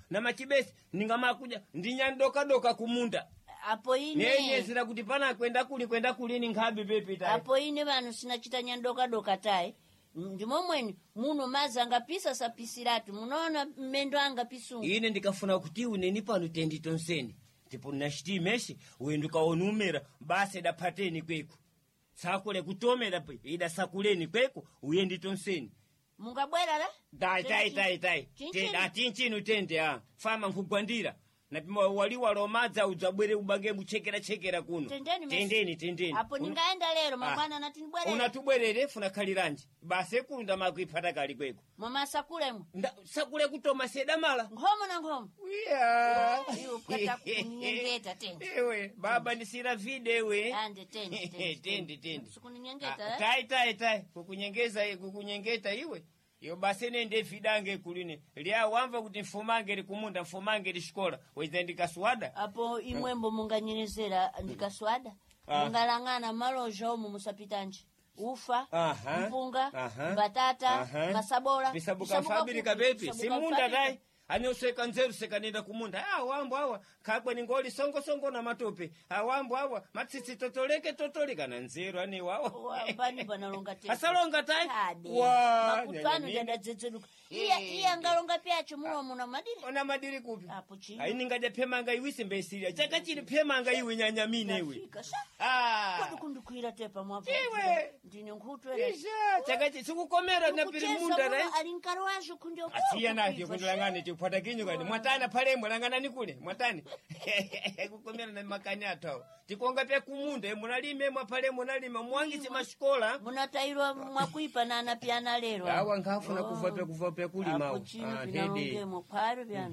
na machibesi ningamakuja ndinyandoka kumunda apo ine nenyezera kuti pana kwenda kuli ni nkhabe pepe tayi apo ine vanhu sinachita nyandoka tayi ndimomweni muno mazi angapisa sapisiratu munaona mmendo angapisungu ine ndikafuna kuti uneni pano tendi tonseni tipo nashitimeshi uyendukaona umera basi daphateni kweku sakule kutomera ida sakuleni kweku uyendi tonseni mungabwera la tai tinchinu tende fama nkugwandira napima waliwalo madza udzabwere ubange muchekera kuno tendeni apo ningaenda lero mabwana nati nibwerere unatubwerere funa khaliranji base kunda makuiphata kali kweko mama sakulemo sakule kutoma sedamala nkhomo na nkhomo iyo pata kunyengeta tende ewe baba nisira videwe ande tende sikunyengeta tai kukunyengeta iwe yo basi nende vidange kuline lia wamva kuti mfumange likumunda mfumange lishikola weza ndikaswada apo imwembo munganyerezera ndikaswada mungalangana maloja omu musapitanje ufa mpunga batata masabola bisabuka fabiri kabepi simunda dai anyoseka nzeru sekanenda kumunda wambo awa kakwe ningoli songo na matope wambo awa matsitsi totoleka na nzeru ane wawa pani banalonga tete asalonga tai makutano janda dzetseduka iya ngalonga pyacho muno muna madiri ona madiri kupi apo chini ainingaja phemanga iwise mbesiria chaka chili phemanga iwe nyanyamine iwe kodi kundukwira tepa mwapo ndine nkutwera chaka chili sikukomera na pili munda dai alinkaro wacho kundio asiya nacho kundilangane chipata kinyo kani mwatana palembo langana nikule mwatani kukomera na makani atao tikonga pya kumunda munalime mwapalembo nalima mwangisi mashikola munatairwa mwakuipa na anapiana lero awa nkafuna kuva pya kulima ndede moparo byana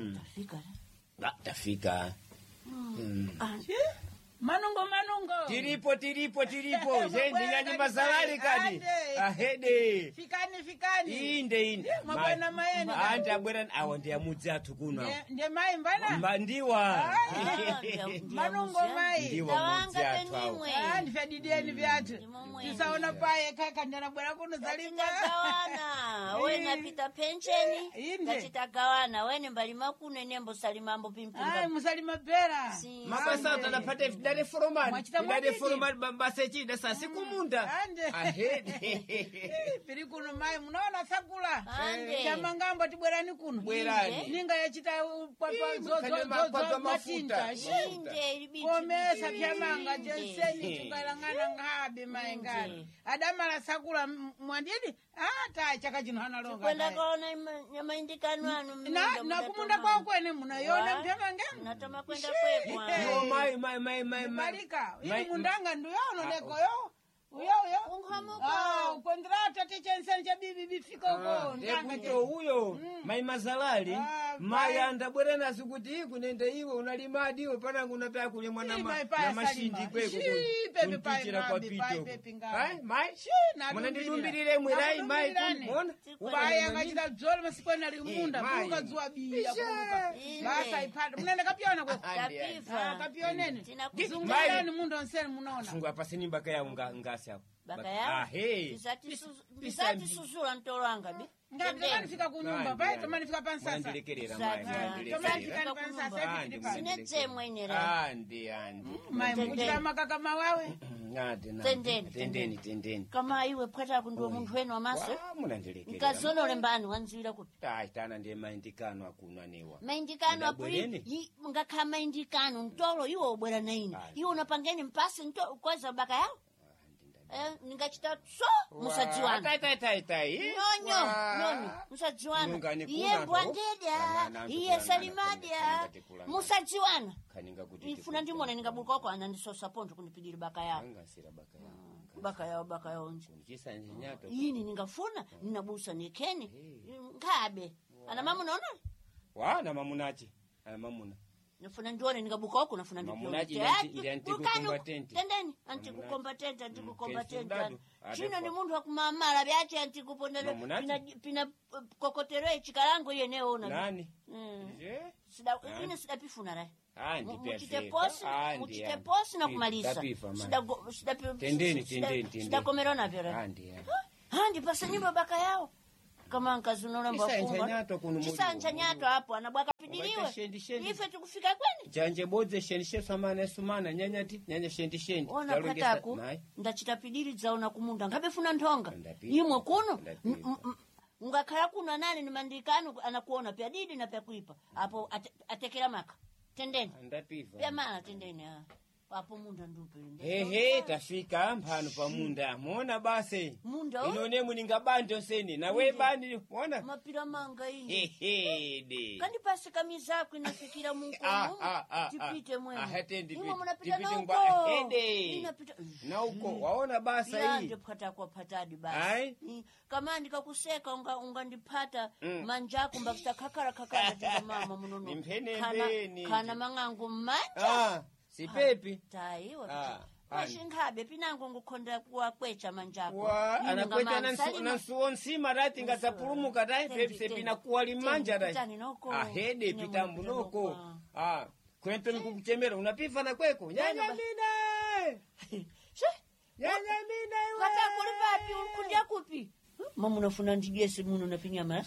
tafika manungo tiripo jendi nyanya mazalali kadi ahede fikani inde mabwana maeni andi abwera awo ndi amudzi athu kuno ndiye mai mbana mbandiwa manungo mai ndiwa mudzi athu awo ndifadideni vyatu tisaona paye kaka ndanabwera kuno zalimba gawana wena pita pensheni tachitagawana wene mbalima kuno nembo salimambo pimpinga musalima pera mapasa utanapata dade foromani bambase chida sasi kumunda ahede piri kuno mai munaona sakula chamangambo tibwerani kuno bwerani ninga yachita zozo matinta shinde ilibiti komesa pyamanga jenseni tukalangana ngabe maengani adamala sakula mwandidi ta chaka chino hana longa kwenda kaona nyama indikano anu na kumunda kwa kwene munayona mpyamanga natama kwenda kwekwa yo mai malika ili mundanga ndio unoleko yo uyo kontrata tichensen cha bibi bifika huko ndanga huyo mai mazalali mai andabwera nasu kuti kunenda iwe unalimadi iwe panangu unapea kulimwa na mashindi kweko kuntichira kwa pito mai mwana ndidumbirire mwirai mai kumona ubaya ngachita dzolo masikweni ali munda kuka zuwa biya kuka basa ipanda munene kapiona kwa kapionene zungulani munda onseni munaona sungu hapa sini mbaka ya ngasi hapo baka ya bisati susula ntolanga bi ngati fika kunyumba pai tomani fika pansasa ndilekerera tomani fika pansasa sinetse mwenera andi mai mkuchira makaka mawawe tendeni kama iwe pwata kundiwe muntu wenu amase munandilekerera nkazonole mbani wanziwira kuti tana ndiye maindikano akunwa newa maindikano apuli ngakha maindikano ntolo iwe ubwera na ine iwe unapangeni mpasi kweza baka yao ningachita musadziwana nyonyo musadziwana iye mbwandedya iye salimadya musadziwana ifuna ndimone ningabuka wako anandisosa ponto kunipidiri baka yao nje ini ningafuna ninabusa nekeni nkabe ana mamu naona wana mamunachi ana mamuna nafuna ndione ningabuka wako nafuna ndipyo tendeni antikukombatenta chino ni mundu wakumamala byache antikupondele pina kokoteroe chikalango iye neona nani ine sidapifuna rai muchite posi na kumaliza tendeni sidakomerona vyo rai handi pasa nyumba baka yao kama nkazunola mbafuma chisanja nyato hapo anabwaka pidiliwe ife tukufika kweni janje bodze shendishe sumana nyanya shendishendi ona pataku ndachita pidili zaona kumunda ngabefuna nthonga imwe kuno ungakhala kuno nani ni mandikano anakuona pya didi na pya kuipa hapo atekera maka tendeni pya mala tendeni hapo munda ndupe tafika mphano pa munda muona base munda inone muningabande oseni nawe bandi muona mapira manga de kandi pasi kamizako inafikira mungu tipite mwene imwe munapita na uko inapita na uko waona basa hii ndipata kwa patadi basi kama ndikakuseka ungandipata manjako mbakita kakara tena mama munono kana mangangu manja sipepi taiwa mashingabe pinango ngukonda kwecha manjako anakweta nansuo nsima rati ngatapulumuka dai pepse pina kuwali manja dai hede pitambu noko kwento nikukuchemera unapifa na kweko nyanya mina kata kulipapi unkundia kupi mama unafuna ndigesi muno napinyama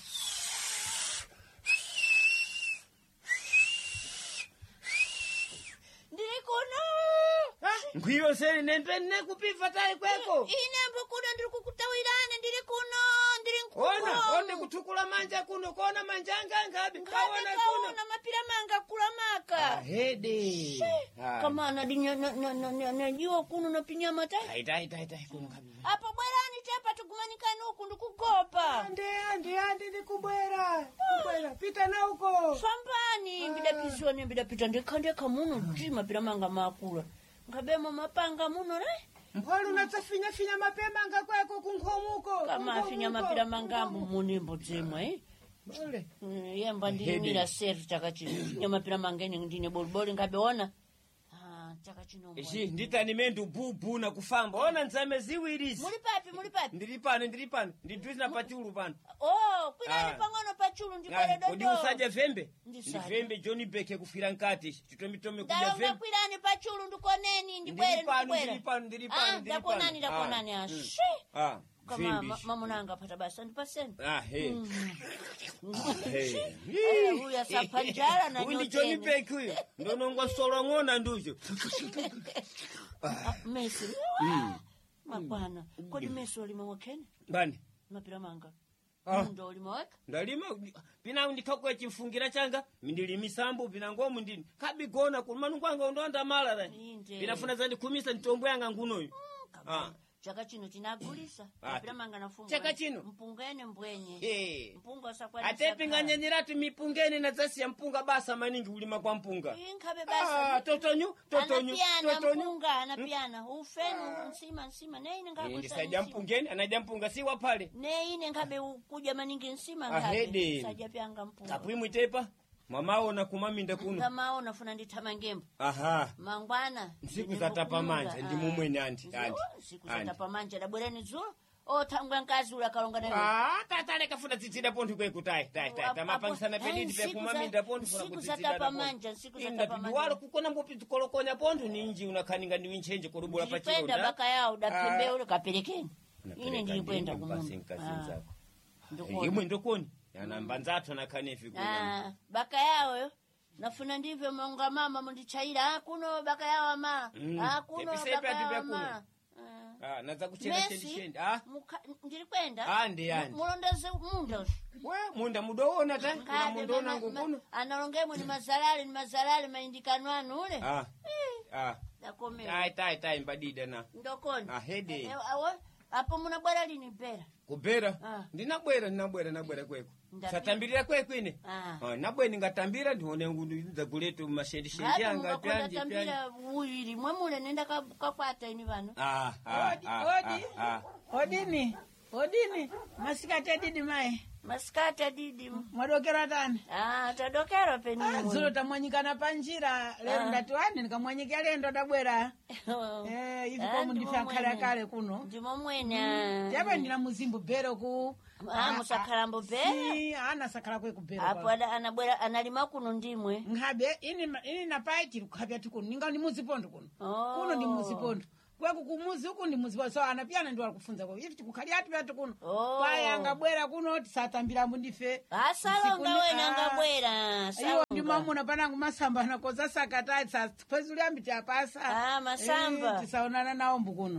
ngwiyo seni nempene kupifa tai kweko inembo kuno ndiri kukutawirane ndiri kuno onde kutukula manja kuno kona manjanga ngabi kaona kuno mapira manga kula maka hede kama najua kuno napinya matai tai kuno kabisa hapo bwerani tepa tugumanikana huku ndikugopa ande ndikubwera pita na huko swambani mbida pita ndikandeka muno ndi mapira manga makula ngabemo mapanga muno mpolo unatsafinya mapema anga kwako kunkomuko kama afinya mapira mangambo munimbo dzemwe bole yemba ndirimira seru takachino mapira mangene ndine boliboli ngabeona takachino nditani mendu bubu na kufamba ona nzame ziwirizi muri papi ndiri pano ndidwizina pachulu pano kwinani pang'ono pachulu ndikole dodo kodi usaje vembe ndivembe Johnny Beke kufira nkati chitomitomi kuja vembe kwirani pachulu ndikoneni ndibwere ndiri pano ndakonani kama mamunanga pata basa ndipaseni huyu sapanjara na nyote Johnny Beke huyo ndonongwa solo ngona ndujo Messi mabwana kodi Messi ulimwakeni bani mapira manga ndo ulimwaka ndalima pina ndikakwe chifungira changa ndilimisambu pina ngomu ndini kabigona kulumanu kwanga ndonda mala pinafuna zandi kumisa ntombo yanga ngunoyo chaka chino tinagulisa mapira manga nafunga chaka chino mpungene mbwenye mpunga sakwani atepinga nyanyiratu mipungene na zasi ya mpunga basa maningi ulima kwa mpunga inkabe basa totonyu mpunga anapiana ufenu nsima neine ngakusa ndisaidia mpungene anaida mpunga si wapale neine ngabe kuja maningi nsima ngabe saja pyanga mpunga kapwimu itepa mamao na kumaminda kuno ngamao nafuna nditama ngembo mangwana siku za tapa manja ndi mumwene anti siku za tapa manja dabwereni zulo thangwa nkazi ula kalonga nayo tatale kafuna tsitsida pontho kweku tai tamapangisana pedidi pe kumaminda pontho funa siku za tapa manja wala kukona mbopi tukolokonya pontho ninji unakhaninga ndi winchenje kurubola pa chilonda ndipenda baka yao dapembe ule kapelekeni ine ndilikwenda kumunda imwe ndokoni yana mbanzathu nakhanefi kuno baka yao nafuna ndivyo monga mama mundichaira kuno baka yao ama kuno baka yao ama naza kuchera chendi ndilikwenda mulondeze munda mudoona ta kuna mundona ngukuno analongemwe ni mazalali maindikanwanu ule dakomera tai mbadida na ndokoni hede apo munabwera lini bera kubera ndinabwera kweko satambirira kweko ine nabweni ngatambira ndione nguza kuleto mashendishendi yanga pyanje uwiri mwemule nenda kakwata ini vano odini masikati didi mai masikati didi mwadokera tani tadokera penini zulo tamwanyikana panjira lero ndatiwani nikamwanyikia lendo dabwera hivi kwa mundifa kale kuno ndimo mwene yaba ndina muzimbu bero ku musakalambo bero ana sakala kwe kubero hapo anabwera analima kuno ndimwe ngabe ini napaiti kukhabya tikuno ninga ndi muzipondo kuno ndi muzipondo kweku kumuzi uku ndi muzi so anapiyana ndi walikufunza kwa ifi tikukali atu pyatu kuno Oh. paya angabwera kuno tisatambiramo ndife asalonga wena angabwera iyo ndi mamuna panangu masamba anakoza sakatali sakwezuliyambi tiapasa masamba tisaonana nawo mbukuno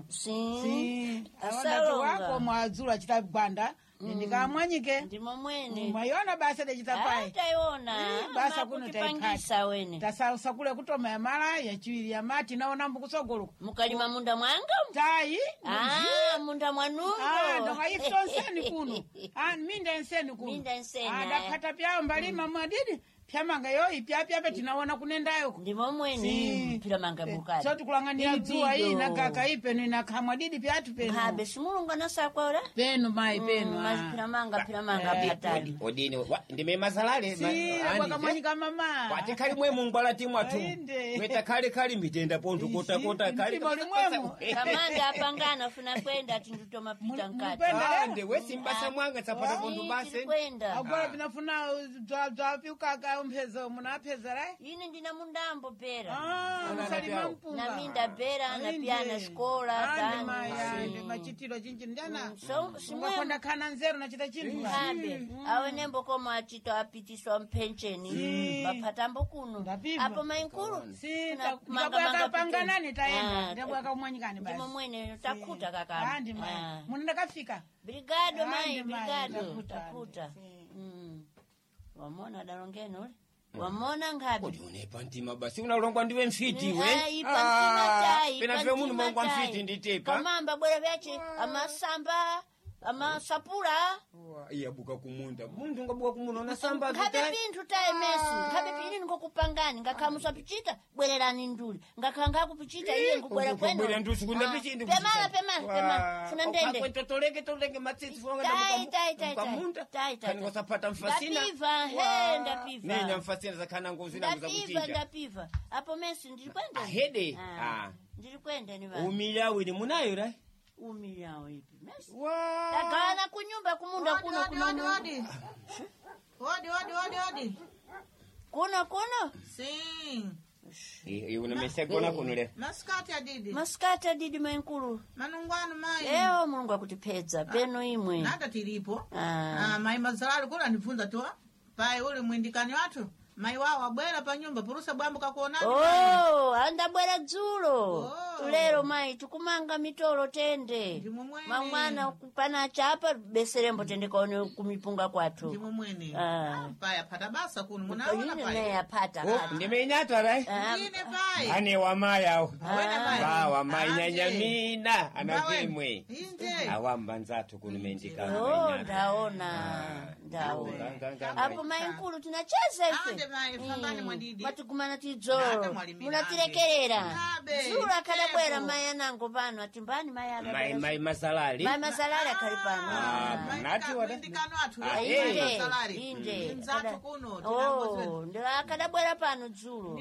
asalonga wako mwadzulu achita gwanda ndikamwanyike ndimo mwene mwaiona basa dechitapai taiona basa kuno taipangisa wene tasakule kutoma ya mara yachiwiri ya mati naona mbukusogolo mukalima munda mwanga tai munda mwanumo ndonga ifto nseni kuno minda enseni kuno adapata pyao mbalima mwadidi pyamanga yo ipyapyape tinaona kunendayo ndimo mwene pyamanga bukati so tukulangania dzuwa hii nagaka ipeno inakamwa didi pyatu peno habe simulunga nasakwora peno mai peno pyamanga patali odini ndime mazalale wakamwanyika mama kwate kali mwe mungwala timu atu weta kali mitenda pontu kota kali kamanda apangana funa kwenda tindutoma pita nkati ande wesi mbasa mwanga sapata pontu base kwenda agora pinafuna dzapiukaka mpezo munapeza rai ini ndina mundambo pera musalima mpunga na minda pera na pia na shkola tani machitiro chinchi ndana simwakonda kana nzero nachita chinthu habe awe nembo koma achito apitiswa mpencheni bapatambo kuno apo mainkulu manga panganani taenda ndabwaka umwanyikani basi ndimo mwene takuta kakana andi mai munenda kafika brigado mai brigado takuta wamona dalongeni ule wamona ngapi unepa ntima basi unalongwa ndiwe mfiti we pena vyo mundu mongwa mfiti nditepa kamamba bwera vyache amasamba amasapula iyabuka kumunda mundu ngabuka kumunda unasamba ngabe pintu tae mesi ngabe pili ngokupangani ngakamusa pichita bwererani nduli ngakanga kupichita iye ngubwera kwenu bwera ndusu kunda pichindi pema funa ndende kwetotoleke matsitsi funga kumunda kani wasapata mfasina ndapiva nenya mfasina zakana ngozi na kuzakutinja ndapiva hapo mesi ndilikwenda hede ndilikwenda ni umilawe ni munayo rai umilyawo ipi mesi tagana kunyumba kumunda kuno kuno si unemesegona kunule maskati adidi mainkulu manungwanu mai leo mulungu akutipedza peno imwe nata tilipo mai mazalali kula ndifunza toa pai ule mwindikani watu mai wao abwera pa nyumba purusa bwambo kakuonani andabwera dzulo lero mai tukumanga mitolo tende mamwana kupana chapa beserembo tende kaone kumipunga kwatu ndimo mwene pai apata basa kuno munaona pai ne apata ndimenyata rai ine pai ane wamaya wa mai nyanyamina anavimwe awamba nzatu kuno mendika ndaona apo mainkulu tunacheza ife matukumana tidzoro munatirekerera zula kadabwera mai anango pano atimbani mai mazalali akali pano inde akadabwera pano dzulo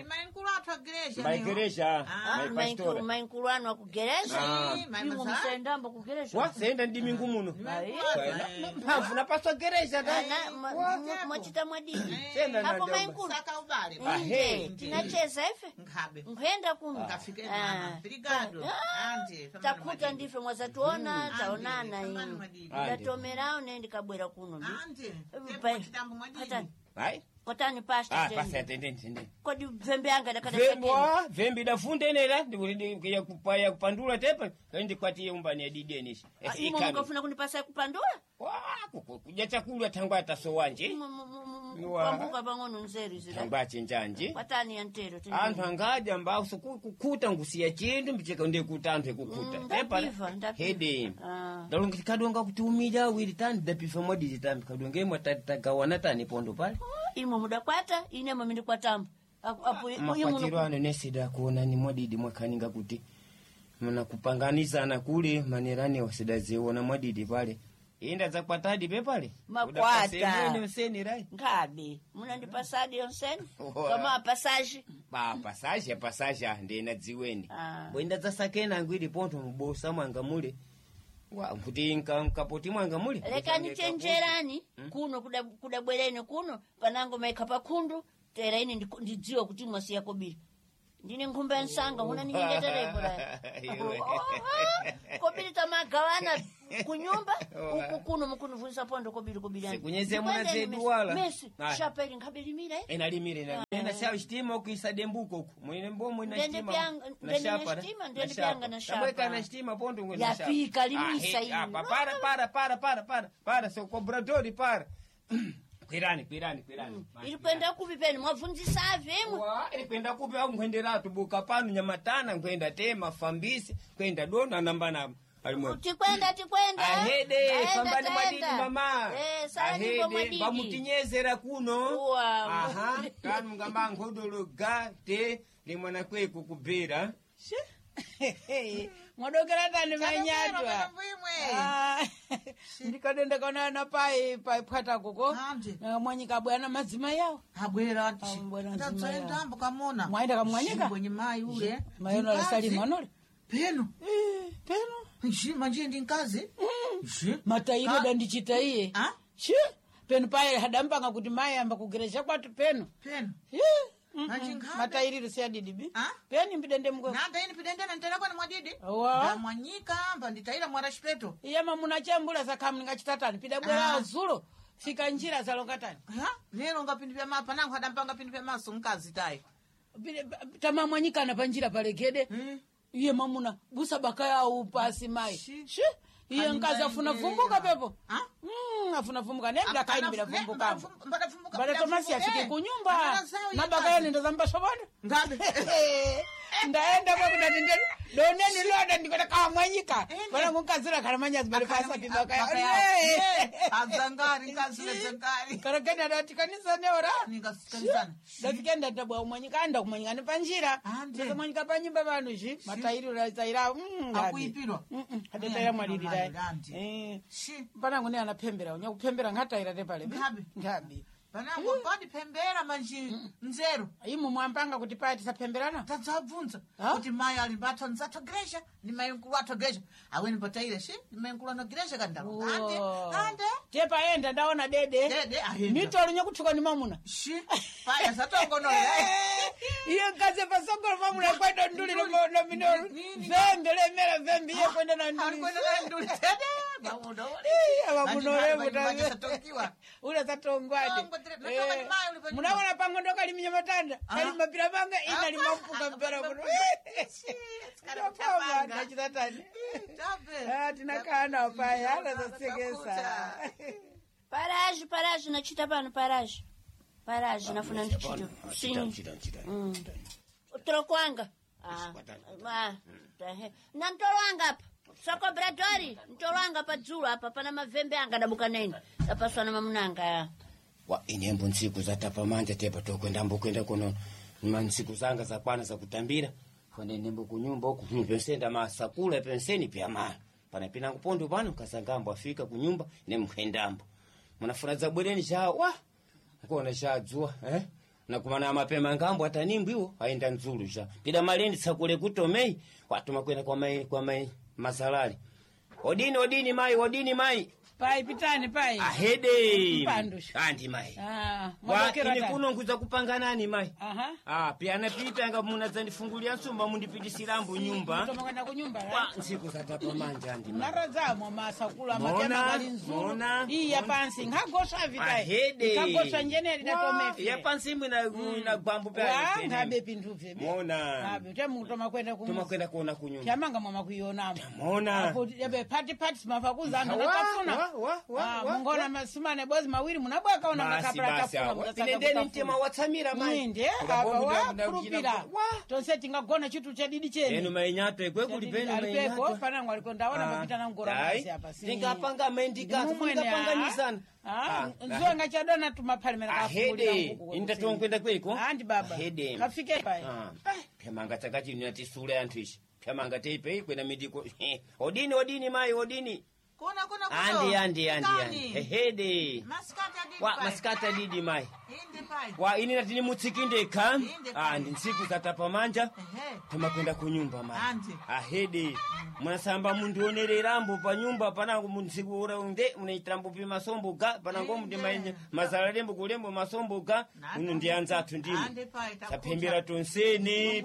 mainkulu anu akugeresha imwe musendambo kugeresha wasenda ndimingu muno mphamvu napaswa geresha mwachita mwadini hapo mainkulu tinacheza ife nkhenda kuno takuta ndife mwazatuona taonana ino ndatomerao nendikabwera kuno kotani pasta tende kodi vembe anga vembe dafundenera ndikuya kupaya kupandula tepa ndikwatiye umbani ya didenisha ngofuna kunipasa kupandula kuja chakula tangu atasowanje kwambuka pang'ono nzeri tambache njanje kwatani yantero anthu angaja mbao kukuta ngusiya chindu mbicheka ndekuta anthu ekukuta tepa hede ndalonga kadonga kuti umija wili tani dapifa modiji tani kadonga imwe tatagawana tani pondo pale imwe mudakwata inemo mindikwatambo makwatiro ano nesida kuona ni modidi mwakaninga kuti muna kupanganizana kule manerani wasidaziona modidi pale inda zakwatadi pepale makwata onseni rai ngabe munandipasadi onseni kama pasaje pasaje ndena dziweni boinda zasakena ngwili ponto mubosa mwanga mule kuti nkapoti mwanga mule lekani chenjerani kuno kudabwereni kuno panango maika pakundu tera ini ndidziwa kuti mwasi yako bili ndine nkhumba nsanga huna ninyengeterepo la kobili tamagawana kunyumba uku kuno mukunivunisa pondo kobili yani kunyeze mwana zedu wala Messi shapeli nkabilimira enalimire na sawa stima kuisa dembuko ku mwene mbomo na stima na shapa ndende pyanga na shapa tabweka na stima pondo ngwe na shapa yapika limisa hivi para so cobradori para kwirani ilikwenda kupi peni mwavunzisa avemu ilikwenda kupi au ngwenderatu buka panu nyamatana ngwenda tema fambisi kwenda dona nambana tikwenda ahede fambani madidi mama ahede bamutinyezera kuno aha kanu ngamba ngodolo gate limwana kwe kukubira mwadokera tani manyatwa ndikadenda kana na pai pata koko mwanyika bwana mazima yao abwera ati ndambo kamona mwaenda kamwanyika kwenye mai ule mayona la salima nole peno manje ndi nkazi matairo dandichitaiye peno paye hadampanga kuti mai amba kugeresha kwatu peno matairiro siyadidibi peni mpidende mgo nanda ini pidende na ntela kwa ni mwadidi mwanyika amba nditaira mwarashpeto iyama munachambula za kamu ningachitatani pidabwela zulo fika njira za longatani lero ngapindi pya mapa nangu hadampanga pindi pya maso nkazi tai tama mwanyika na panjira pale gede iye mamuna busa bakaya upasi mai iye nkazi afuna fumbuka pepo afuna fumbuka nebda kaini bila fumbuka bada tomasi afike kunyumba na bakaya nenda zamba shobana ngabe ndaenda kwa kudadindeni doneni loda ndikota kama mwanyika bwana mukazira karamanya zibali pasa bibakaya azangari nkazile zangari karageni adatikanisa neora nikasikanizana dafikenda tabwa mwanyika anda kumanyika ni panjira sasa mwanyika panyumba banuji matairi ulazaira akuipirwa hadetaira mwalirira pana ngune anapembera unya kupembera ngataira tepale ngabi panango padi pembera manji nzero imu mwampanga kuti pati sapemberana tadzabvunza kuti mai alimbata nzato gresha ni mai nkulu ato gresha aweni pataire ni mai nkulu ano gresha kandalo ande tepa enda ndaona dede ahenda mitolo nyakutuka ni mamuna paya satongono iyo kaze pasongolo mamuna kwenda nduli no minoro vembe lemera vembe iyo kwenda na nduli tede mamundo abamunore mutawe ule satongwade munaona pangondoka liminya matanda ali mapira panga ina limampuka mpera muno nachitatani tinakana paya ala zasegesa paraji nachita pano paraji nafuna ndichito trokwanga na mtolwanga apa sokobradori mtolwanga padzulo apa pana mavembe anga dabuka nene apaswa na mamunanga wa inembo ntsiku zatapa manja tepa tokwenda mbokwenda kuno mantsiku zanga za kwana za kutambira fone nembo kunyumba huku pensenda masakula penseni pia mana pana pina kupondo pano kasangambo afika kunyumba nemkwendambo munafuna za bwereni jawa kuona jadzua na kumana mapema ngambo atanimbi huo aenda nzulu ja pida malendi sakule kutomei watu makwenda kwa mai mazalali odini mai pai pitani pai ahede mpandusha andi mai wakini kuno nguza kupangana ni mai pia anapita anga munazandifungulia nsumba mundipidisirambu nyumba tomakana kunyumba nsiku zatapa manja andi mai narazamo masakula matema kali nzuru hii ya pansi ngagosha vitai ahede ngagosha njeneri datomefi ya pansi mbu na gwambu pia ngabe pinduve mona ngabe temu tomakwenda kuona kunyumba kyamanga mama kuionamo mona apo yabe party mafakuza anga nakafuna mungona masimane bozi mawiri munabwaka ona makapra tafuna pinendeni mtema watsamira mai nde apa wakurupira tonse tingagona chitu cha didi chene eno mainyato kwekuli peno mainyato alipeko fanangu aliko ndaona mapita na ngora masi hapa si tingapanga mendika tingapanganyisana nzonga chadona tumapalimera kafukulira nguko indatonkwenda kweko andi baba kafike pai pemanga takati nyati sura yantu ishi pemanga teipe kwenda midiko odini mai odini Kuna. Andi. Hehede. Maskata didi mai. Wa ini natini mutsikinde kam. Andi nsiku zatapa manja. Tumakwenda kunyumba mai. Ahede. Munasamba mundionere rambo pa nyumba panangu munsiku ura unde munaitrambo pi masombo ga panango mundi mazalarembo kulembo masombo ga uno ndianza atu ndimo. Sapembera tonsene.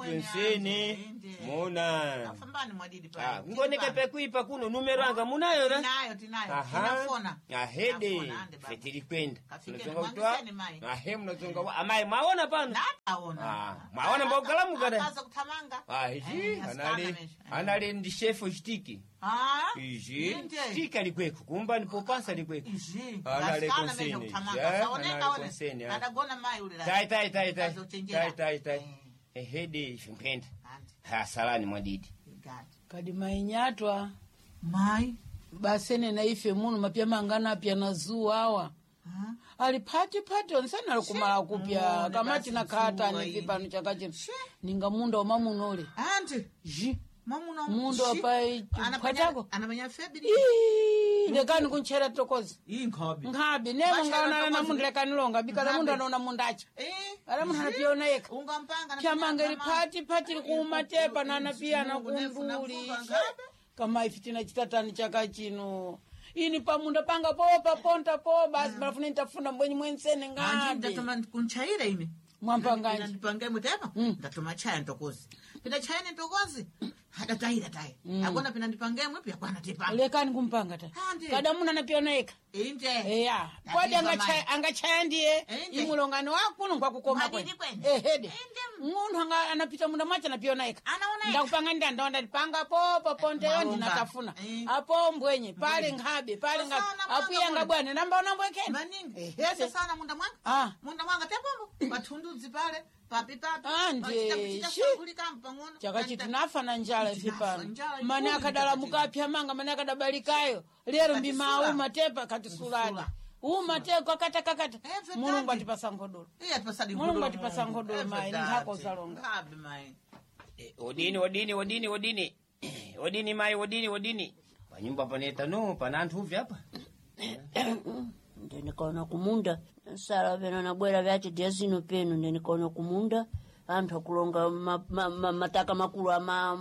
Mona. Afambani mwadidi pa. Ngoneka pekuipa kuno numero anga munayo ra? Tinayo. Tinafona. Ahede. Fetiri kwenda. Kafike mwangiseni mai. Mnazonga wa amai maona pano? Naona. Maona mbogalamu kada? Akaza kutamanga. Hiji, anale ndi chefo chitiki. Hiji, chitiki alikweko. Kumba ni popansa alikweko. Hiji. Anale konsene. Anale konsene. Adagona mai ule. Tai. Ehede shimpenda. Salani mwadidi. Kadi mainyatwa. Mai. Basene na ife munu mapya mangana pya na zuu hawa. Alipati onsana alikumala kupya kamati na kata ni vipanu chakachino. Ninga munda wa mamunole. Ante. Ji. Mamuna. Munda wa pai patako. Anamanya febiri. Lekani kunchera tokozi. Ngabi. Nemo ngaona na mundu lekani longa. Bikaza mundu anaona mundacha. Ala mundu anapiona eka. Pya mangeri pati likumatepa na anapia na kunduli. Kama ifitina chitatani chakachino. Ini pamunda panga popa ponta po basi barafuna nitafuna mbwenyi mwensene ngabe. Anje ndatoma kunchaira ine. Mwampanganje. Ndipange mutepa. Ndatoma chaya ntokozi. Pina chaya ntokozi. Hada tai. Agona pina ndipange mwe pya kwana tipa. Lekani kumpanga ta. Kada muna napiona eka. Inje. Eya. Kwadi angachaya ndiye. Imulongani wakuno kwa kukoma kwe. Hede. Mundu anapita munda macha napiona eka. Ndakupanga ndanda ndipanga popa ponte yondi natafuna. Apo mbwenye pale ngabe apuya ngabwana namba unambwekeni. Maningi. Yesa sana munda mwanga. Munda mwanga tepombo. Patunduzi pale. Papi. Ande. Chakachi tunafa na njala ifipano. Mane akadala mukapya manga mane akadabalikayo. Lero mbima matepa katisulani. Mateko kakata. Mulungu atipasa ngodolo. Mulungu atipasa ngodolo mai. Ngako zalonga. Odini mai. Panyumba paneta no panantu vyapa. Ndenikaona kumunda. Sala vena na bwera vyache diazino penu. Ndenikaona kumunda. Antu akulonga mataka makulu ama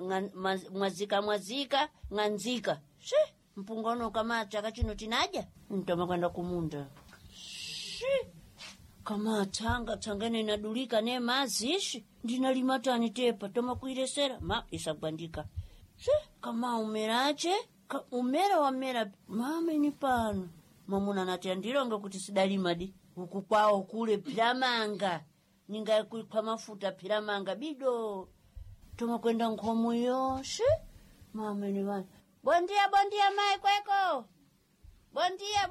mwazika nganzika. Mpungano kama chakachino tinaja. Ntoma kwenda kumunda. Kama tangene inadulika ne mazishi. Ndinalimatani tepa. Toma kuiresera. Isabandika. Kama umerache. Umera wamera. Mama inipano. Mamuna natiandilonga kuti sidalimadi. Ukukwao kule piramanga. Ninga kwa mafuta piramanga bido. Toma kwenda nkomu yoshe. Mama inipano. Bondia mai kweko. Bondia.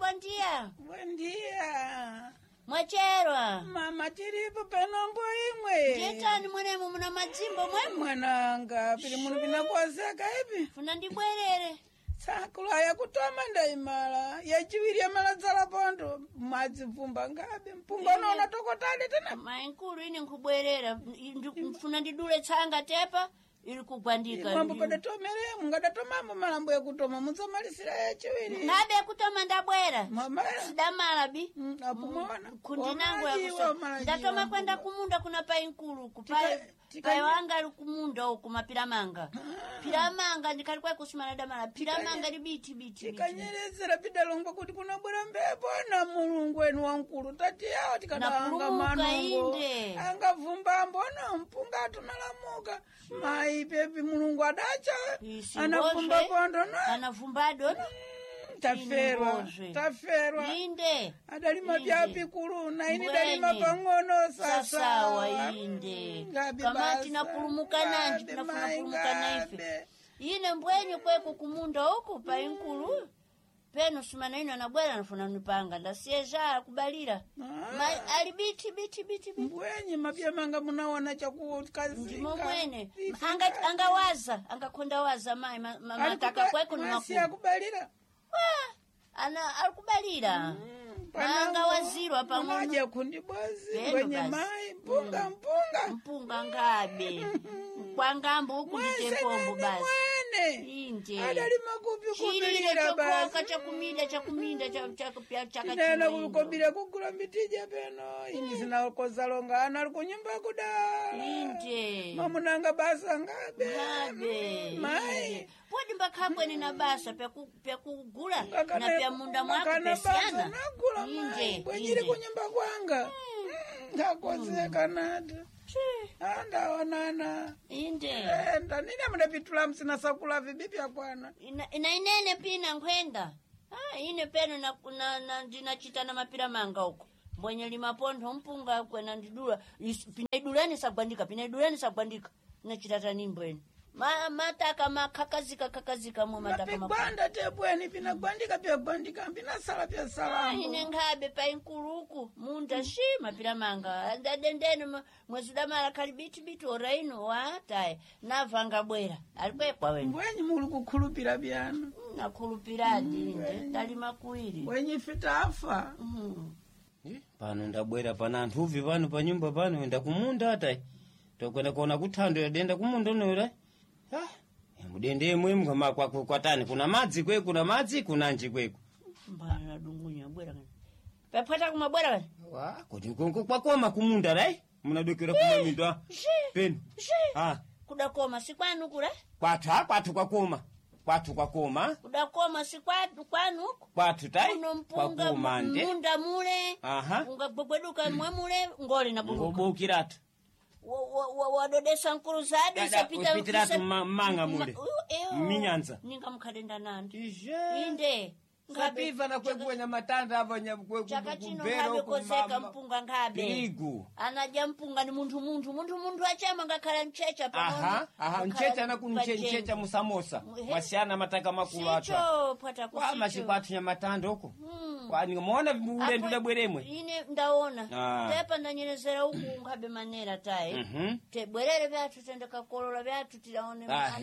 Mwacherwa. Mama tiripo penombo imwe. Jetani mwenemu muna majimbo mwemu. Mwananga pili munu pinakwazaka ipi. Funa ndibwerere. Sakula ya kutoma ndaimala. Ya chiwiri ya mala zala pondo. Mazi mpumba ngabe. Mpumba unaona toko tali tena. Mainkulu ini nkubwerera. Funa ndidule changa tepa. Ili kugwandika. Mambo padatomere. Mungadatoma malambo ya kutoma. Muzamalisira ya chiwiri. Ngabe ya kutoma ndabwera. Mamala. Sidamala bi. Apumona. Kundinangu ya kusoma. Ndatoma kwenda kumunda kuna painkulu. Pai wanga kumunda huku mapiramanga. Piramanga ndikalikuwa kusumana damala. Piramanga li biti. Kanyerezera pidalongo kuti kuna bwera mbepo na mulungu enu wankulu. Tati yao tikadanga manungo. Anga vumba mbona mpunga atunalamuka. Mai pepi mulungu adacha. Anavumba pondo no. Anavumba dono. Taferwa. Inde. Adalima byapi kulu na ini dalima pangono sawa inde. Kama tinapulumuka nanji tunapulumuka naife. Ine mbwenye kweko kumunda huku painkulu. Peno sumana ino anabwela nafuna nipanga. Ndasieja kubalira. Alibiti. Mbwenye mapia manga munawana chakuo kazi. Ndimo mwene. Anga kwenda waza mai. Mataka kweko ni makulu. Masi akubalira. Alikubalira. Anga wazirwa pamoja. Maja kundibozi. Kwenye mai. Mpunga. Mpunga ngabe. Kwa ngambo huku ndite pombo basi. ine Inde. adali makupi Chilile kupilira chokoka basi chakuminda tinena kukobira kugula mitija peno ini sinakozalonga ana ali kunyumba kuda Inde. mamunanga basa ngabe Inde. Podi mbakhabweni na basa pyakugula na Ngakane- pya munda mwako ngakana basa pesiana. nagula mai Inde. bwenyiri kunyumba kwanga ndakozeka nata andaonana Inde. ndanine munapitula msina sakula vibipya kwana Ina inene pina nkwenda. Ine peno ndinachita na mapira manga huko. Mbwenye limapondo mpunga kwena ndidula. Pinaidulani sabandika. Nachita tani mbweni. Mataka kakazika mu mataka napigwanda tebweni pinagwandika pyagwandika pinasala pyasalambo ine nkhabe pa inkuluku munda mapira manga ndadendene mwezi udamala kali biti ora ino wataye navanga bwera alikwekwa wene mbwenyi muli kukhulupira byanu nakhulupiradi inde talima kuwiri bwenyi fitafa pano ndabwera pana anthu uvi pano pa nyumba pano enda kumunda atayi tokwenda kuona kuthando yadenda kumunda unoyora mudende mwemu kama kwatani kuna madzi kwe kuna madzi kuna nji kweko mbana dungunya bwera kani papata kumabwera kani kuti kwakoma kumunda rai munadokera kumamindwa peni kudakoma si kwanu kule kwathu kwakoma kudakoma si kwanu kwathu tai uno mpunga kwakoma nde munda mule ungagwegweduka mwe mule ngoli na buluka ngobukiratu wadodesa nkulu zadi upitiratu manga mule minyanza ninga mkhadenda nandi inde ngabiva na kwekuwenya matanda ava chakachino ngabe kozeka mpunga ngabe pirigu anaja mpunga ni muntu achama ngakhala mchecha panono mchecha anakunchecha musamosa mwasiyana mataka makulu athu pata kwa mashikwathu nya matanda uko kwani muona ule ndudabweremwe ine ndaona tepa ndanyerezera uku ngabe manera tai tebwerere vyathu tende kakolola vyathu tilaone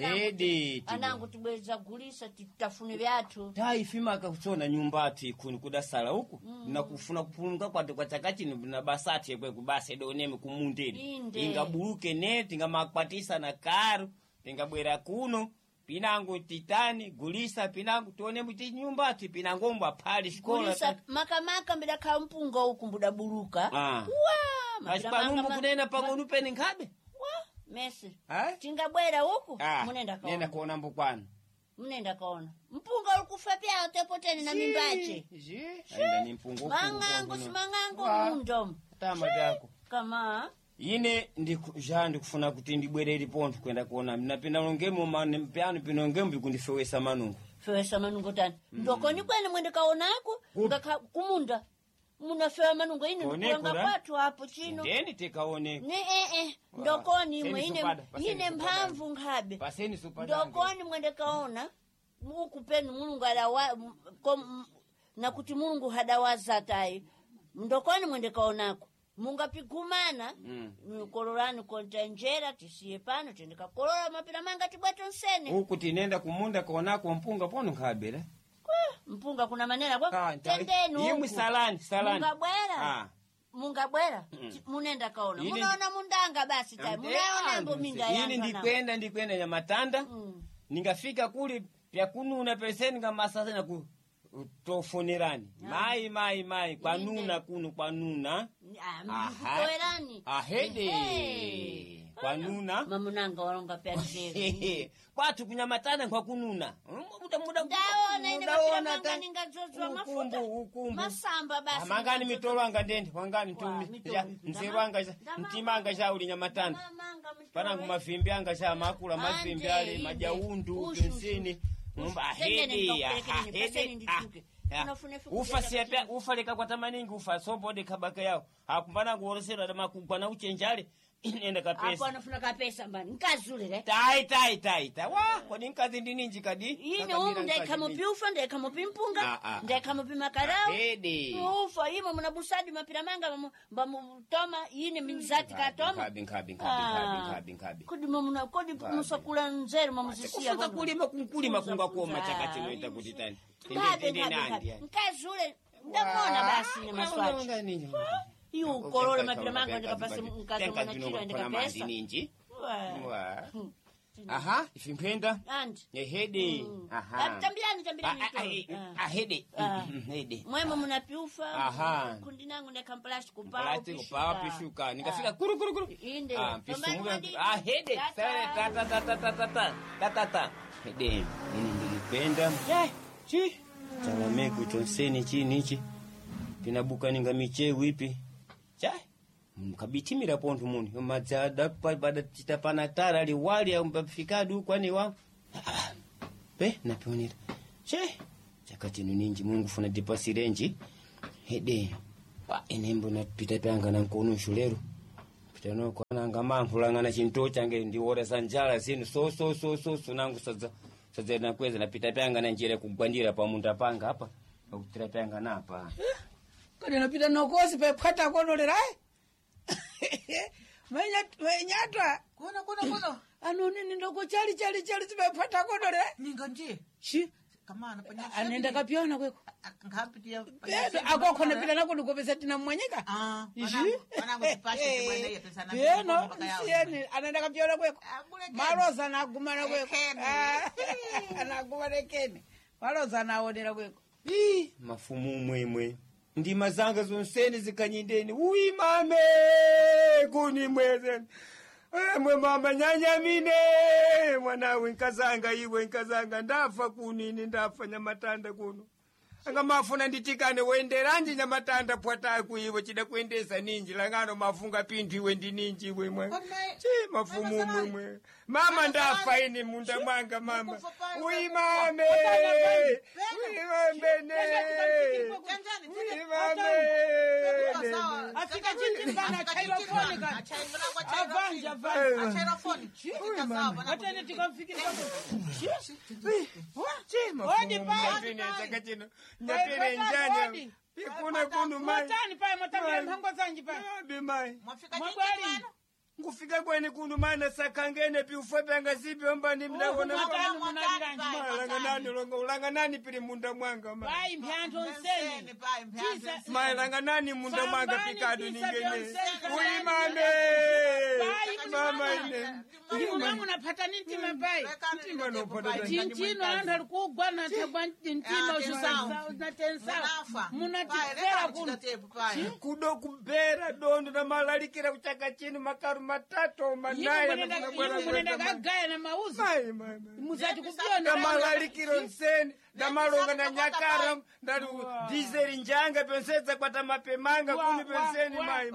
anangu tibweza gulisa titafune vyathu tai fimaka kutsona nyumba ati kuni kudasala uku nakufuna kupulunga kwa chakachini na basati ekwe kubase doneme kumundeni ingabuluke neti ngamakwatisa na karu ingabwera kuno pinango titani gulisa pinango tuone muti nyumba ati pinangomba pali shikola gulisa makamaka mbida ka mpunga uku mbuda buluka mashpanumbu kunena pangonu peni ngabe mesi tingabwera uku nenda kuona mbukwana mnenda kaona mpunga ulikufa pya tepoteni na mimbache aenda ni mpunga mangango simangango mundomo tama yako kama ine ndikufuna kuti ndibwerere ponto kwenda kuona napenda ngemo mane mpyano pinongemo bikundifewesa manungo tani ndokoni kwene mwende kaonako ngaka kumunda munafewa manungo ine ndikuanga kwatu hapo chino ndeni tekaone ndokoni imwe ine mphamvu nkhabe ndokoni mwende kaona muku penu mulungu na kuti mulungu hadawaza tayi ndokoni mwende kaonako mungapigumana kolorani kontanjera tisiye pano tendeka kolora mapira manga tibweto nsene huku tinenda kumunda kaonako mpunga pono nkhabera mpunga kuna manera kwa tendeni huku yimwe salani mungabwera munenda kaona munaona mundanga basi tayi munaona mbo minga yanga ini ndikwenda ya matanda ningafika kule pya kununa peseni ngamasasa na tofonerani mai kwanuna kuno kwanuna kwanuna mamunanga walonga pya nzeri kwatu kunyamatana kwa kununa ndaona ukumbu masamba basi mangani mitolo anga ndende wangani nzeru anga mtima anga shauli nyamatana panangu mavimbi anga sha makula mavimbi ale majaundu pensini ufa siapya ufa leka kwa tamaningi ufa sobode kabaka yao hakumbana kuorosera da makugwana uchenjale nenda kapesa hapo anafuna kapesa mbani nkazulire tai wa kodi nkazi ndininji kadi ine ndeka kama piufa ndeka kama pimpunga ndeka kama pimakarao ufa imo mnabusadi mapira manga mbamutoma ine mizati katoma nkabi kodi mumuna kodi musakula nzeri mamuzisia kulima kunga kuoma chakati noita kuti tani nkazule ndamona basi ne maswachi yu kolole mapira manga ndikapasa mkazi mwana chilo ndikapesa aha ifimphenda Andi. ehede aha Tambirani ahede hede mwema munapiufa Aha. kundi nangu ndeka mplastic plastic upawa pishuka nikafika kuru inde pisumuga ahede ta hede nini ndilipenda chi chalameko chonseni chini ichi pinabuka ninga michewu ipi cha mkabitimira pontu muni mazada pada chitapana tara liwali au mbafikadu kwani wa pe napionera che chakati ninji Mungu funa dipasirenji hede pa enembo napita panga na nkono shulero pitano kwana ngamanhulanga na chinto change ndiora sanjala zinu so nangu sadza na kweza napita panga na njira kugwandira pa munda panga hapa ukutira panga napa kadi napita nokosi pe phata konolera menyatwa Kuno. anoni ndoko chali sibephata konolera Ninga nje. shi Kamana panya. anenda kapiona kweko Ngapitia. akoko napita nako ndikopesa tina mwanyika peno sieni anenda kapiona kweko maloza nagumana kweko anagumana kene maloza naonera kweko mafumu mwemwe ndima zanga zonseni zikanyindeni uimame kuni mweze mwe mama nyanyamine mwanawe nkazanga ndafa kunini ndafa nyamatanda kuno anga mafuna nditikane wenderanji nyamatanda pwata kuiwe chida kuendesa ninji langano mafunga pindu iwe ndi ninji iwe mwe chi mafumu mwe mama ndafa ini munda mwanga mama uimame afika chini bana chairofonika avanja atene tikamfikira nyapire njanya pikuna kunu mai motani pae motambira mhango zanji pae mai mwabwali ngufika kweni kunu mana sakangene piufwe panga zipi omba ndi mdaona ulanganani pili munda mwanga pai mpyanto nseni langanani munda mwanga pikadu ningene uimame mama ine ndimumamu napata nintima pai chinchino anthu alikugwa nathagwa ntima unatensa munatifera kuno kudo kubera dondo na malalikira kuchaka chini makaru matatu manaye munenda kagaya na mauzi muzati na kupiona malalikiro nseni ndamalonga na nyakara ndali dizeli njanga penseza kwata mapemanga kuni penseni mai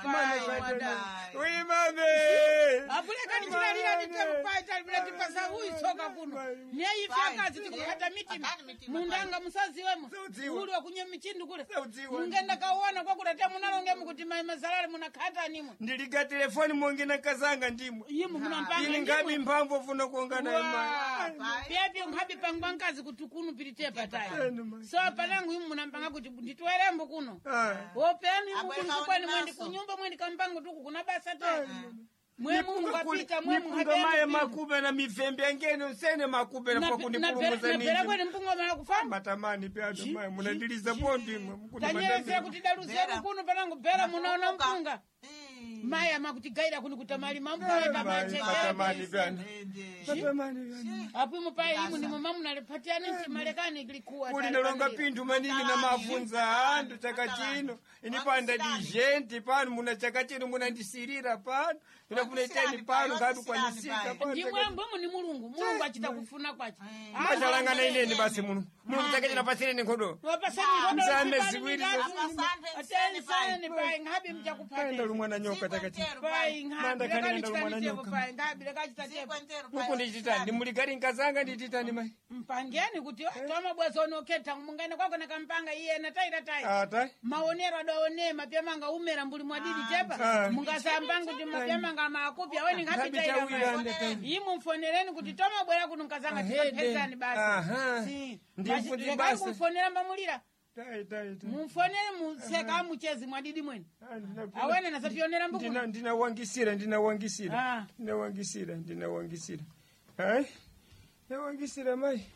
uimame apuleka ndichilalira nditemupaita ndipasa uisoka kuno neifyakazi tikukata mitima mundanga musaziwemo uli wakunye michindu kule mungenda kaona kwakutatia munalongemu kuti mazalale munakata nimwe ndiliga telefoni mongena kazanga ndimwe yimu munampanga ili ngabi mpamvu funa kuongana imai pyapyo nkhabi pangwa nkazi kuti kuno pilite patayi so panangu imu munampanga kuti nditwerembo kuno wopeni mukunzukwani mwendi kunyumba mwendi kampango tuku kuna basa tayi mwemu ngapita mwemu ngamaye makube na mivembe angene usene makube na pakundipulumuza ninji napera kwene mpungo mala kufamba matamani pyado maye munandiliza pondi imwe tanyerezera kuti daluzero kuno panangu bera munaona mpunga maya makuti gaira kuni kutamali mampoe pamache matamani pyado apo mupaye imu ndimo mamuna alipatiana nti Marekani ilikuwa kuli ndalonga pindu manini na mafunza andu chaka chino inipanda dijenti pano muna chaka chino muna ndisirira pano inakuneteni pano ngadu kwa nisika pano ndimwambo mu ni mulungu achita kufuna kwachi machalangana ineni basi mulungu chaka chino pasireni nkodo wapasani nkodo mzame ziwiri ateni sana pai ngabi mjakupata ndo lumwana nyoka chaka chino pai ngabi manda kanini ndo lumwana nyoka pai ngabi lekachita tepo nuku ndichitani ndimuligari nkazanga ndititani mai mpangeni kuti toma bwezo noketa mungane kwako nakampanga iye na taira ata maonero adaone mapyamanga umera mbuli mwadidi tepa mungasambanga kuti mapyamanga makupi aweni ngapi taira imu mfonereni kuti toma bwera kuno nkazanga tikapezani basi ndimfunzi basi kumfonera mbamulira mumfonere museka muchezi mwadidi mwene awene nasapionera mbuku ndinawangisira ndinawangisira hai nawangisira mai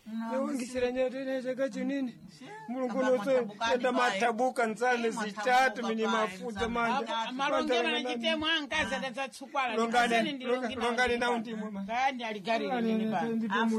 newangisira nyatene chakachinini mulungu nose enda matabuka nzane zitatu mini mafuta manja malongera nachitemo ankazi adatsatsukwana longani na undimwe kandi aligarire nini pa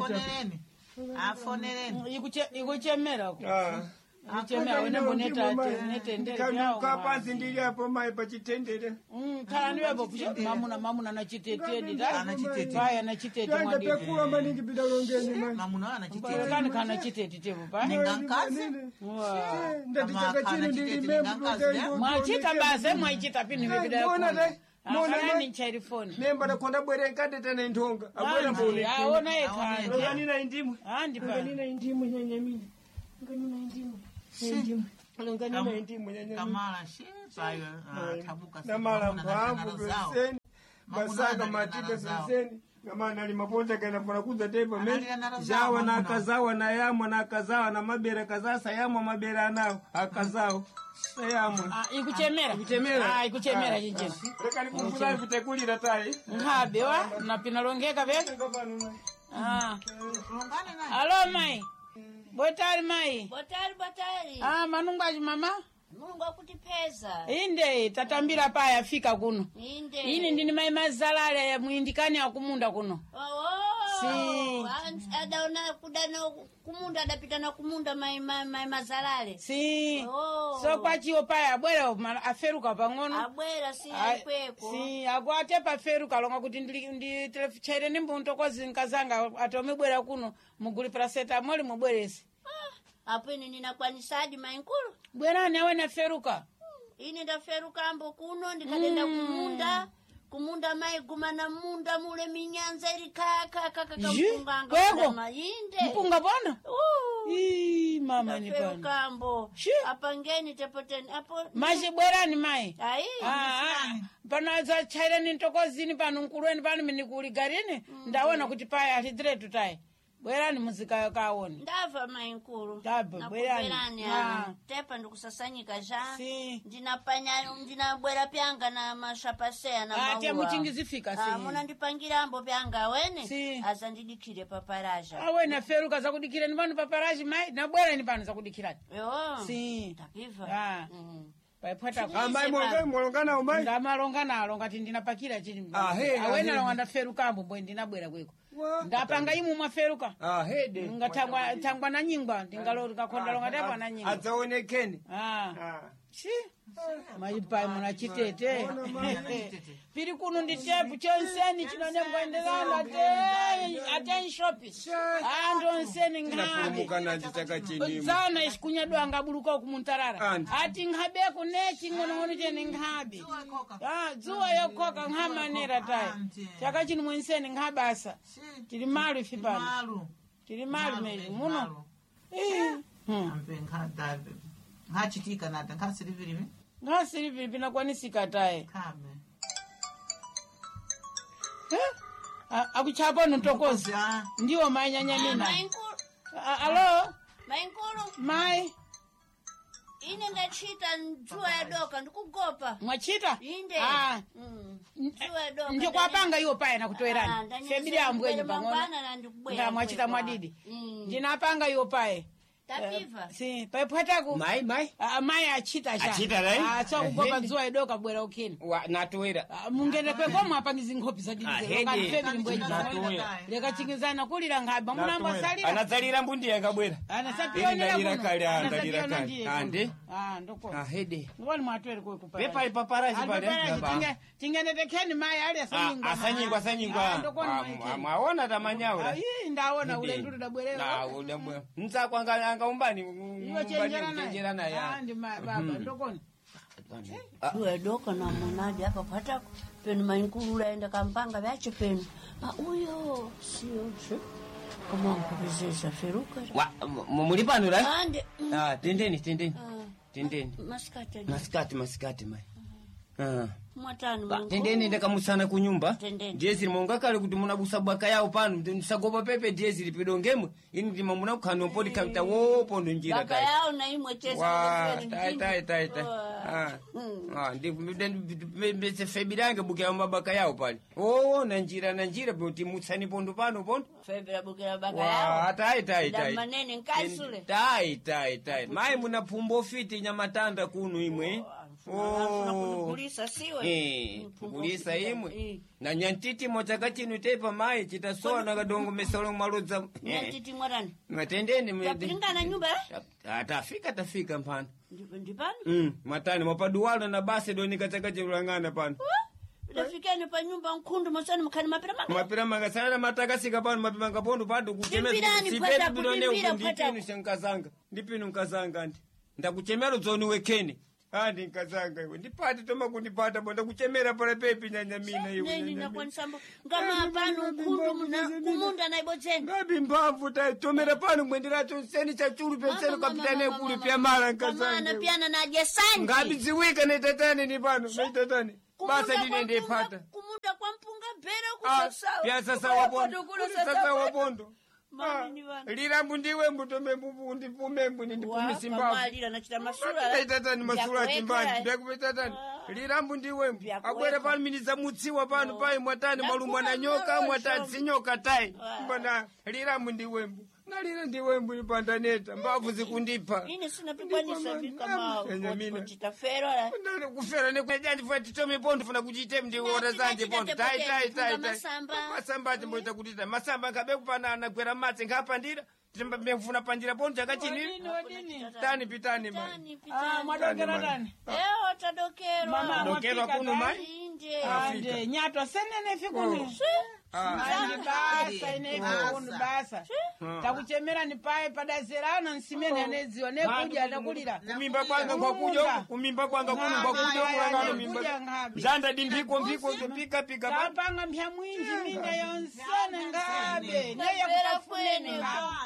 afonereni ikuchemera ko ichemera wena boneta netendere yao kapanzi ndili hapo mai pachitendere kalani wepo mamuna nachitetedi paya nachitete mwadi ndapekula maningi bida longeni mai mamuna anachitete kandi kana chitete tepo pa ningankazi ndatichakachini ndili membu mwachita base mwaichita pini bida mona ni chairifoni nemba nakonda bwere nkade tena ndonga abwera mbone aona ekanje longani na indimu andi pa longani na indimu nyanyamini longani na indimu longani na indimu nyanyamini kamala shipayo tabuka namala mpamvu beseni basaka matite beseni kama nali maponda kana pona kuza tepa me jawa na kazawa na yamwa na kazawa na mabere kazasa yamwa mabere anao akazao yamwa ikuchemera ikuchemera chinjini reka nikukula vitekulira tai ngabe wa napina longeka veka alo mai botari mai botari manungwaji mama mulungu akutipeza inde tatambira paya fika kuno inde ini ndini mai mazalale muindikani akumunda kuno si adaona kudana kumunda adapita na kumunda mai mazalale si so kwachiyo paya abwera aferuka pang'ono abwera si aikweko si akwate paferuka longa kuti ndi chaire nimbuntokozi nkazanga atomibwera kuno muguli paracetamol mubweresi apo ine ninakwanisaji mainkulu bwerani awe naferuka ine ndaferuka ambo kuno ndikadenda kumunda mai guma na munda mule minyanza iri kaka mpunganga mayinde mpunga bona mama ni pana kambo apangeni tepoteni apo maji bwerani mai ai pana za chaire ni ntokozini pano nkulweni pano minikuligarini ndaona kuti paya atidretu tai bwerani muzika kaone ndava mainkulu bwerani tepa ndikusasanyika ja ndinabwera pyanga na mashapaseya na maua ate muchingizifika si muna ndipangira ambo pyanga awene aza ndidikire paparaja awene feruka zakudikire ni pano paparaji mai nabwera ni pano zakudikirani si tapiva paipata amai molongana umai ndamalongana ngati ndinapakira chili awene alonga feruka ambo bwe ndinabwera kweko ndapanga imu mwaferuka hede ngatangwa na nyingwa ndingalo kakonda longa tepa na nyingwa adzaonekeni si majipai muna chitete piri kuno nditepu chonseni chinonembwenderana ate shopi andonseni ngabe zana isikunyadwa ngabuluka kumuntarara ati ngabeku nechi ngono chene ngabe zuwa yokoka ngamanera tai chaka chini mwenseni ngabasa tiri malu fipano tiri malu meji muno ampe ngadabe ngachitika nata ngasiriviri ngasiriviri pinakwanisika taye kame akuchapa ntokozi ndiwo manyanyamina alo mainkulu mai ine ndachita njuwa ya doka ndikugopa mwachita inde njuwa ya doka ndikwapanga iwo paya nakutoerani febili ambwenyi pang'ono nga mwachita mwadidi ndinapanga iwo paya tapiva si paipwataku mai achita cha achita rai so kugopa zuwa idoka bwera ukini natoera mungende kwekoma apangizi nkhopi zadidi ngati mbwenyi leka chingizana kulira ngaba munamba salira anazalira mbundi yakabwera anasapionera ndalira kale ande ndoko hede ngoni mwatwere kwa kupara pepa ipaparaji pale tingenetekeni mai ali asanyingwa mwaona tamanyaura ndaona ule ndudu dabwerera nza kwanga umbani chenjerana ya baba ndokoni doka na monadi hapa patako penu mainkulu ulaenda kampanga vyacho penu uyo sio kama nkubizesha feruka mulipanura tendeni maskati mai Mwatani tendeni ndakamusana kunyumba Tendeni. ndiye mongakale kuti munabusa bwaka yawo pano ndisagopa pepe ndiye zili pidongemwe ini ndima munakukhana mpoti kamta wopo ndo njira baka yao na imwe chesa ndifebirange buke ya mabaka yawo pali na njira kuti mutsani pondo pano pondo febra buke ya baka yao tai manene nkaisule tai mai munapumbo fiti nyamatanda kunu imwe kulisa siwe kulisa imwe na nyantiti mochaka chinu tepa mai chitasoa na kadongo mesolo malodza nyantiti mwarani matendeni tapilingana nyumba tafika mpano ndipani matani mapaduwalo na base doni kachaka chulangana pano tafikeni pa nyumba nkundu mosani mkhani mapira manga sana matakasika pano mapira ngapondo pado kuchemeza Ndimpirani, bidone ndimpira, ndipinu shankazanga ndipinu nkazanga ndi ndakuchemera zoni wekeni andi nkazanga iwe ndipati toma kundipata bonda kuchemera pale pepi nyanyamina iwe neni nakwansambo ngama pano nkundu kumunda na ibodzeni ngabi mbamvu tomera pano mwenderacho seni chachulu penseni kapitane kuli pya mara nkazanga kamana piana na jesanji ngabi ziwika netatane ni pano netatane basa dinende pata kumunda kwa mpunga bera kusasawa pya sasa wabondo lirambu ndiwe mbutome ndipumembu ndipumisimbamwalira nachita masula itatani masula chimbani ndekupetatani lirambu ndiwe akwera pano miniza mutsiwa pano pai mwatani malumwa na nyoka mwatani sinyoka tai mbona lirambu ndiwembu nalira ndiwembu ipandaneta mbavu zikundipa ini sinapikwanisa vikama kuchita fero kufera nekunejandi funa titome pondo funa kuchite ndiwora zanje pondo tai masamba ati mboita kutita masamba ngabe kupana anakwera matse ngapandira mfuna pandira pondo chakachini tani pitani mwadokera tani tadokerwa dokerwa kuno mai inje nyato senene fikuni basa inefunu basa takuchemera ni pae padazerana nsimene anedziwa nekuja atakulira kumimba kwanga kwakuja kumimba kwanga kuno kwakuja kulangana mimba janda dimbiko pika tapanga mpya mwinji minda yonsene ngabe neye kutafunene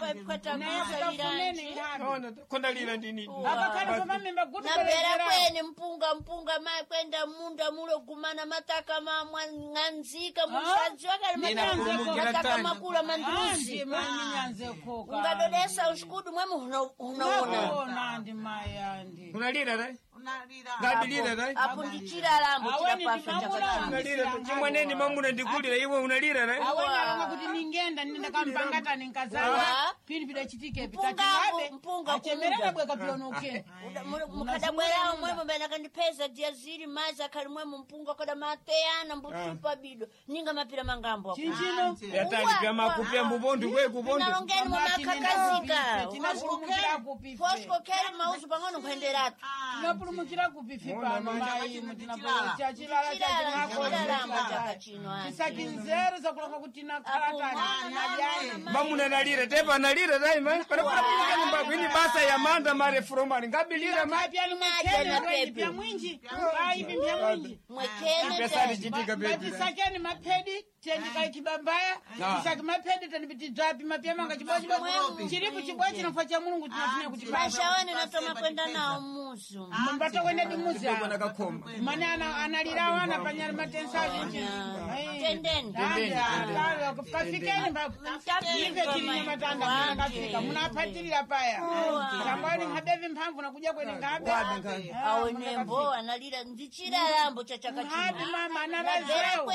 kondalira ndini akakana koma mimba kuti nabera kwene mpunga mai kwenda munda mulo kumana mataka ng'anzika mushaji wakalimataka makula mandruzi ungadodesa ushukudu mwemu unaona ndi mayandi unalira dai ngabilira dai apo ndichira lambo chirapasa chakachana unalira chimwaneni mamuna ndikulira iwe unalira dai awena kuti ningenda nenda kampangata ninkazawa pili bidachitike pitachikabe achemerera bweka pionoke mukadabwera mwemu bena kandipeza diaziri maza kali mwemu mpunga kada mateana mbutupa bido ninga mapira mangambo chinchino yatani pya makupya mbubondo kwe kubondo nalongeni mumakakazika tinapulumukira kupife fosko keli mauzu pang'ono nkwenderatu tinapulumukira kupife pano mai mutinapulumukira chilala chilala chakachino tisakinzero zakulonga kuti nakhalatani najani mamuna nalira tepa nalira dai mai para nyumba kwini basa ya manda mare fromani ngabilira mai mapya mwekene pya mwinji ai pya mwinji pesani chitika beti tisakeni mapedi tendika chibambaya tisaki mapedi tendipiti dzapi mapya manga chibochi chiripu chibwachi chinofa cha Mulungu tinafuna kuti mashawane natoma kwenda nao muzu mbata kwenda dimuzi kuna kakoma mane analira wana panyali matensaji tendeni kafikeni ive kilinya matanda kafika munapatilira paya kambani ngabevi mphamvu nakuja kwene ngabe awenembo analira ndichira lambo chachakachino mama analazao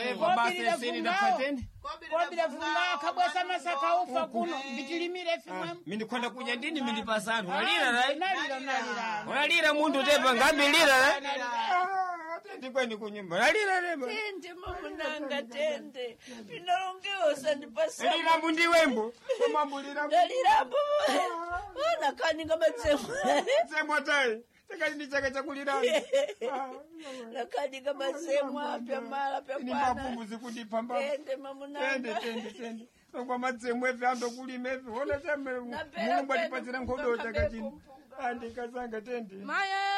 kobila funga kabwesa masaka ufa kuno bitilimire fimwe mindikwenda kuja ndini mindipasana unalira dai nalira unalira mundu tepa ngabilira dai ndikweni kunyumba nalira dai tende mamunanga tende pinalongewo sandipasa lirambu ndiwembo mamulira lirambu nakaninga matsemo semwa tai takani chaka chakulirana nakaninga matsemo apya mala pya ni mapumbu zikundipamba tende mamunanga tende kwa matsemo efe ando kulime efe ona tame Mulungu atipatira ngodo chakachini andikazanga tende maya